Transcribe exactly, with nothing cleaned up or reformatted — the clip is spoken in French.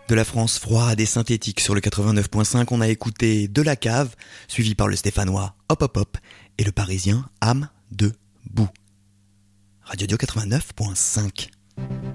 De la France froide et synthétique sur le quatre-vingt-neuf point cinq, on a écouté De la Cave, suivi par le stéphanois Hop Hop Hop et le parisien Âme de Boue. Radio Dio quatre-vingt-neuf point cinq.